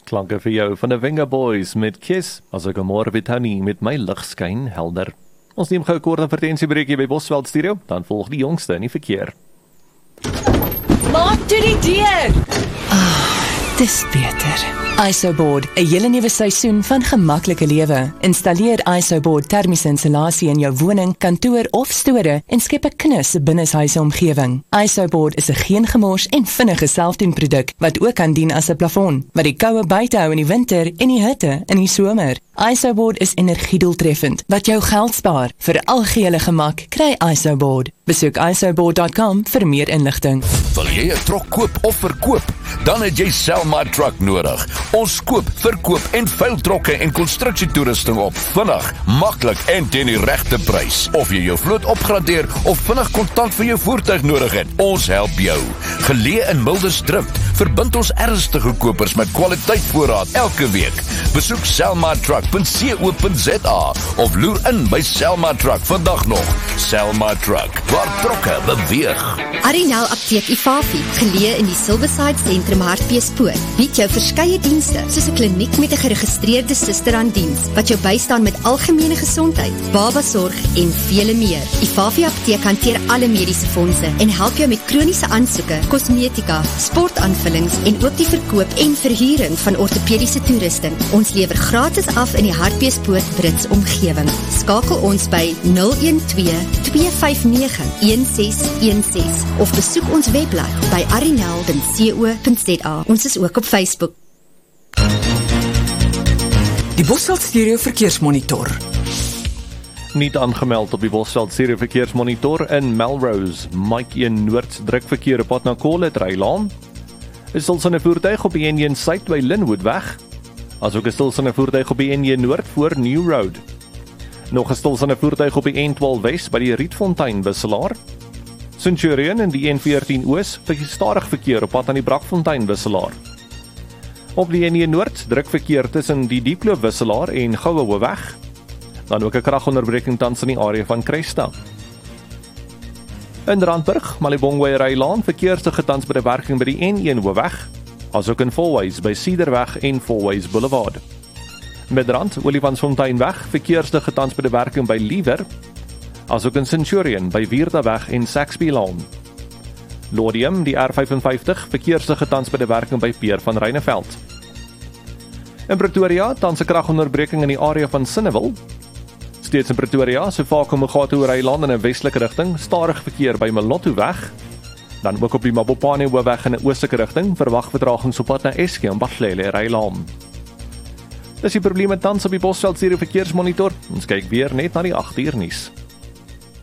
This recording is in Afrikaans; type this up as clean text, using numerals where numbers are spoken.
Klanke vir jou van die Winger Boys met Kiss, as ek môre weet nie met my ligskyn helder. Ons neem gou 'n kort advertensiebreekie by Bosveld Studio, dan volg die jongste in die verkeer. Maak toe die deur! Dis beter. ISOBOARD, 'n hele nuwe seisoen van gemaklike lewe. Installeer ISOBOARD termiese insulasie in jou woning, kantoor of store en skep 'n knus binneshuise omgewing. ISOBOARD is 'n geen gemors en vinnige selfdoenproduk wat ook kan dien as 'n plafon, wat die koue buite hou in die winter en die hitte in die somer. ISOBOARD is energiedoeltreffend wat jou geld spaar. Vir algehele gemak, kry ISOBOARD. Besoek isoboard.com vir meer inligting. Wil jy 'n trok koop of verkoop? Dan het jy Selma Truck nodig. Ons koop, verkoop en veil trokke en konstruksietoerusting op. Vinnig, maklik en teen die regte prys. Of jy jou vloot opgradeer of vinnig kontant vir jou voertuig nodig het, ons help jou. Geleë in Mildersdrift, verbind ons ernstige kopers met kwaliteitvoorraad elke week. Besoek selmatruck.co.za of loer in by Selma Truck vandag nog. Selma Truck, waar trokke beweeg. Arinel Apteek Ifafi, geleë in die Silverside Sentrum Hartbeespoort, bied jou verskeie dienste, soos 'n kliniek met 'n geregistreerde suster aan diens, wat jou bystaan met algemene gesondheid, babasorg en vele meer. Ifafi Apteek hanteer alle mediese fondse en help jou met kroniese aansoeke, kosmetika, sportaanvullings en ook die verkoop en verhuuring van ortopediese toerusting. Ons lewer gratis af in die Hartbeespoort Brits omgewing. Skakel ons by 012-259-1616 of besoek ons webblad by arinel.co.za. Ons is ook op Facebook. Die Bosveld Studio Verkeersmonitor. Niet aangemeld op die Bosveld Studio Verkeersmonitor in Melrose, Mike 1 Noord drukverkeer op pad na Coletreilaan. Is stilstaande voertuig op die N1 Suid by Linwoodweg, asook 'n stilstaande voertuig op die N1 Noord voor New Road. Nog 'n stilstaande voertuig op die N12 Wes by die Rietfontein wisselaar. Centurion in die N14 Oos vir stadig verkeer op pad aan die Brakfontein wisselaar. Op die N1 Noord druk verkeer tussen die Diepkloof wisselaar en Gouwe weg. Dan ook 'n kragonderbreking tans in die area van Cresta. In Randburg, Malibongwe Reilaan, verkeersdige tans by die werking by die N1 Hoofweg, asook in Fourways by Cedarweg en Fourways Boulevard. Midrand, Olifantsfonteinweg, verkeersdige tans by die werking by Liewer, asook in Centurion by Vierdaweg en Saxbylaan. Lodium, die R55, verkeersdige tans by die werking by Peer van Ryneveld. In Pretoria, tans 'n kragonderbreking in die area van Sinnewil. Steeds in Pretoria, so vaak om Mokgato Reilaan in 'n westelike rigting, stadig verkeer by Molottoweg. Dan ook op die Mabopane Hoofweg in 'n oostelike rigting, verwag vertragings op pad na Eske en Bachlele Reilaan. Dis die probleme tans op die Bosveld Studio Verkeersmonitor. Ons kyk weer net na die 8 uur nuus.